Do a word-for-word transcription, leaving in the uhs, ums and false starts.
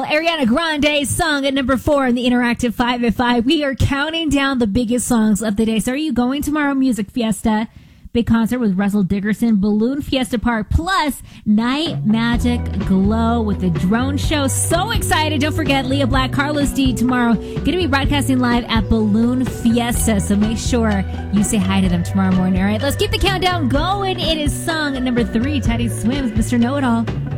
Ariana Grande's song at number four in the Interactive five at five. We are counting down the biggest songs of the day. So are you going tomorrow? Music Fiesta. Big concert with Russell Dickerson, Balloon Fiesta Park, plus Night Magic Glow with the drone show. So excited. Don't forget, Leah Black, Carlos D tomorrow. Going to be broadcasting live at Balloon Fiesta. So make sure you say hi to them tomorrow morning. All right, let's keep the countdown going. It is song number three, Teddy Swims, Mister Know-It-All.